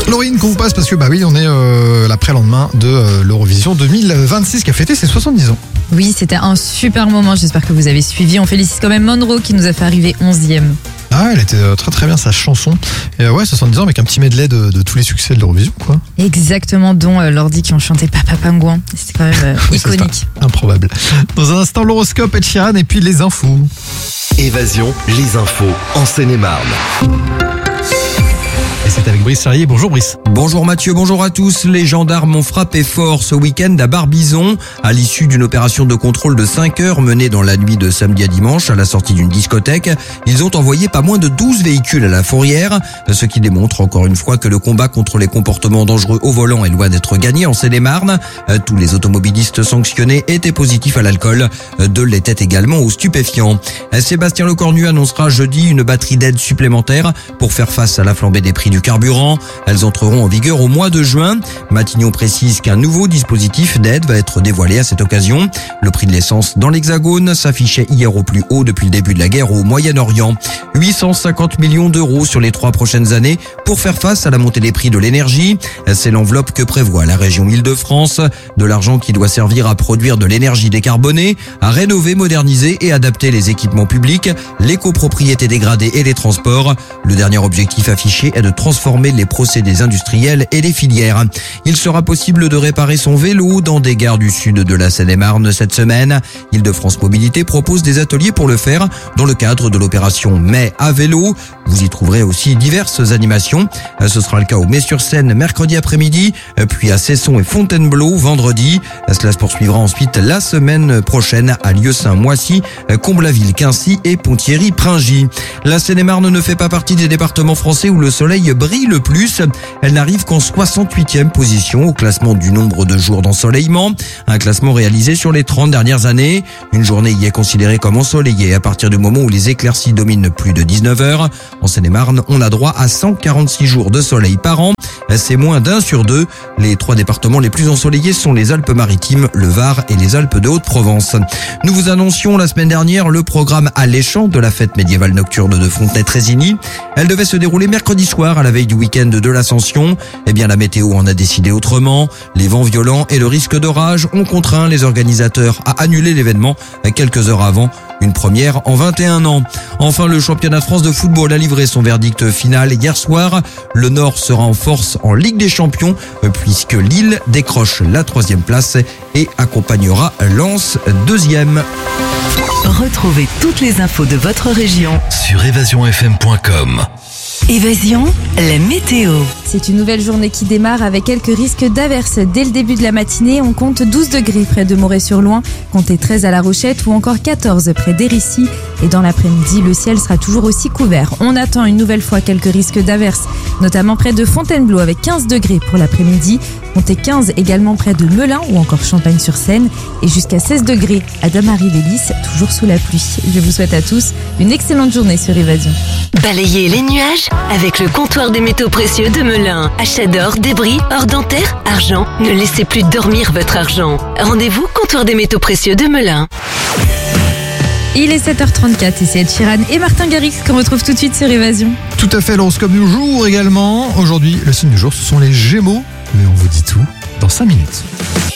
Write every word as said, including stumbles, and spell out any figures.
Laurine, qu'on passe parce que bah oui, on est euh, l'après-lendemain de euh, l'Eurovision deux mille vingt-six qui a fêté ses soixante-dix ans. Oui, c'était un super moment, j'espère que vous avez suivi. On félicite quand même Monroe qui nous a fait arriver onzième. Ah, elle était euh, très très bien sa chanson. Et euh, ouais, soixante-dix ans avec un petit medley de, de tous les succès de l'Eurovision, quoi. Exactement, dont euh, Lordi qui ont chanté Papa Pingouin. C'était quand même euh, Oui, c'est iconique. pas improbable. Dans un instant, l'horoscope, Ed Sheeran et puis les infos. Évasion, les infos en Seine-et-Marne. Et c'est avec Brice Charrier. Bonjour Brice. Bonjour Mathieu, bonjour à tous. Les gendarmes ont frappé fort ce week-end à Barbizon à l'issue d'une opération de contrôle de cinq heures menée dans la nuit de samedi à dimanche à la sortie d'une discothèque. Ils ont envoyé pas moins de douze véhicules à la fourrière, ce qui démontre encore une fois que le combat contre les comportements dangereux au volant est loin d'être gagné en Seine-et-Marne. Tous les automobilistes sanctionnés étaient positifs à l'alcool, deux l'étaient également aux stupéfiants. Sébastien Lecornu annoncera jeudi une batterie d'aides supplémentaires pour faire face à la flambée des prix du carburant. Elles entreront en vigueur au mois de juin. Matignon précise qu'un nouveau dispositif d'aide va être dévoilé à cette occasion. Le prix de l'essence dans l'Hexagone s'affichait hier au plus haut depuis le début de la guerre au Moyen-Orient. huit cent cinquante millions d'euros sur les trois prochaines années pour faire face à la montée des prix de l'énergie. C'est l'enveloppe que prévoit la région Île-de-France. De l'argent qui doit servir à produire de l'énergie décarbonée, à rénover, moderniser et adapter les équipements publics, les copropriétés dégradées et les transports. Le dernier objectif affiché est de transformer les procédés industriels et les filières. Il sera possible de réparer son vélo dans des gares du sud de la Seine-et-Marne cette semaine. Île-de-France Mobilité propose des ateliers pour le faire dans le cadre de l'opération Mai à vélo. Vous y trouverez aussi diverses animations. Ce sera le cas au Mai-sur-Seine mercredi après-midi, puis à Cesson et Fontainebleau vendredi. Cela se poursuivra ensuite la semaine prochaine à Lieu-Saint-Moissy, Comblaville, Quincy et Ponthierry-Pringy. La Seine-et-Marne ne fait pas partie des départements français où le soleil brille le plus. Elle n'arrive qu'en soixante-huitième position au classement du nombre de jours d'ensoleillement. Un classement réalisé sur les trente dernières années. Une journée y est considérée comme ensoleillée à partir du moment où les éclaircies dominent plus de dix-neuf heures. En Seine-et-Marne, on a droit à cent quarante-six jours de soleil par an. C'est moins d'un sur deux. Les trois départements les plus ensoleillés sont les Alpes-Maritimes, le Var et les Alpes de Haute-Provence. Nous vous annoncions la semaine dernière le programme alléchant de la fête médiévale nocturne de Fontenay-Trésigny. Elle devait se dérouler mercredi soir à la veille du week-end de l'Ascension. Eh bien, la météo en a décidé autrement. Les vents violents et le risque d'orage ont contraint les organisateurs à annuler l'événement quelques heures avant. Une première en vingt et un ans. Enfin, le championnat de France de football a livré son verdict final hier soir. Le Nord sera en force en Ligue des Champions puisque Lille décroche la troisième place et accompagnera Lens deuxième. Retrouvez toutes les infos de votre région Sur évasion f m point com. Évasion, la météo. C'est une nouvelle journée qui démarre avec quelques risques d'averses. Dès le début de la matinée, on compte douze degrés près de Moret-sur-Loing, comptez treize à La Rochette ou encore quatorze près d'Hérissi. Et dans l'après-midi, le ciel sera toujours aussi couvert. On attend une nouvelle fois quelques risques d'averses, notamment près de Fontainebleau avec quinze degrés pour l'après-midi. Comptez quinze également près de Melun ou encore Champagne-sur-Seine et jusqu'à seize degrés à Damary-les-Lys, toujours sous la pluie. Je vous souhaite à tous une excellente journée sur Évasion. Balayez les nuages avec le comptoir des métaux précieux de Melun. Achat d'or, débris, or dentaire, argent. Ne laissez plus dormir votre argent. Rendez-vous comptoir des métaux précieux de Melun. Il est sept heures trente-quatre et c'est Ed Sheeran et Martin Garrix qu'on retrouve tout de suite sur Évasion. Tout à fait, l'horoscope du jour également. Aujourd'hui, le signe du jour, ce sont les Gémeaux. Mais on vous dit tout dans cinq minutes.